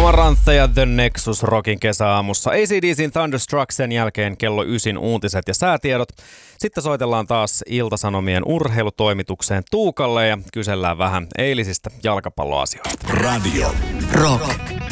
Amaranthe ja The Nexus Rockin kesäaamussa. AC/DC:n Thunderstruck, sen jälkeen kello 9 uutiset ja säätiedot. Sitten soitellaan taas Ilta-Sanomien urheilutoimitukseen Tuukalle ja kysellään vähän eilisistä jalkapalloasioista. Radio Rock.